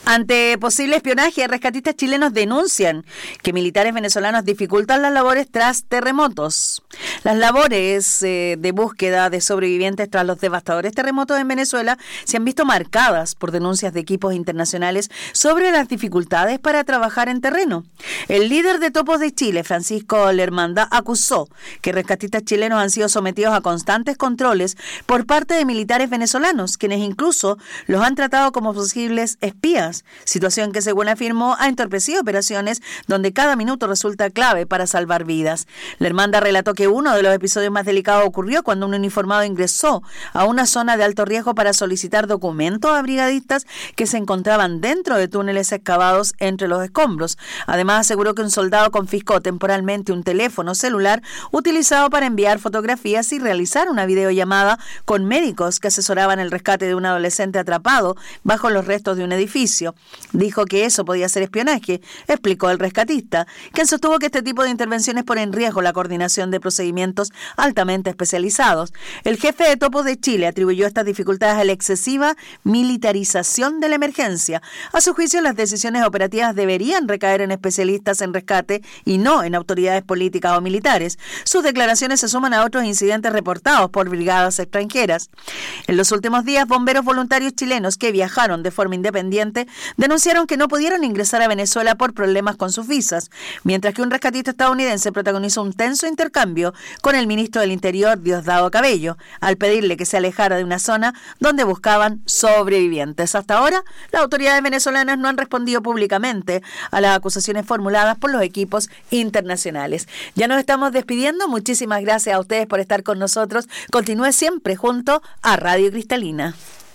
Ante posible espionaje, rescatistas chilenos denuncian que militares venezolanos dificultan las labores tras terremotos. Las labores de búsqueda de sobrevivientes tras los devastadores terremotos en Venezuela se han visto marcadas por denuncias de equipos internacionales sobre las dificultades para trabajar en terreno. El líder de Topos de Chile, Francisco Lermanda, acusó que rescatistas chilenos han sido sometidos a constantes controles por parte de militares venezolanos, quienes incluso los han tratado como posibles espías, situación que, según afirmó, ha entorpecido operaciones donde cada minuto resulta clave para salvar vidas. Lermanda relató que uno de los episodios más delicados ocurrió cuando un uniformado ingresó a una zona de alto riesgo para solicitar documentos a brigadistas que se encontraban dentro de túneles excavados entre los escombros. Además, aseguró que un soldado confiscó temporalmente un teléfono celular utilizado para enviar fotografías y realizar una videollamada con médicos que asesoraban el rescate de un adolescente atrapado bajo los restos de un edificio. Dijo que eso podía ser espionaje, explicó el rescatista, quien sostuvo que este tipo de intervenciones pone en riesgo la coordinación de procedimientos altamente especializados. El jefe de Topos de Chile atribuyó estas dificultades a la excesiva militarización de la emergencia. A su juicio, las decisiones operativas deberían recaer en especialistas en rescate y no en autoridades políticas o militares. Sus declaraciones se suman a otros incidentes reportados por brigadas extranjeras. En los últimos días, bomberos voluntarios chilenos que viajaron de forma independiente denunciaron que no pudieron ingresar a Venezuela por problemas con sus visas, mientras que un rescatista estadounidense protagonizó un tenso intercambio con el ministro del Interior, Diosdado Cabello, al pedirle que se alejara de una zona donde buscaban sobrevivientes. Hasta ahora, las autoridades venezolanas no han respondido públicamente a las acusaciones formuladas por los equipos internacionales. Ya nos estamos despidiendo. Muchísimas gracias a ustedes por estar con nosotros. Continúe siempre junto a Radio Cristalina.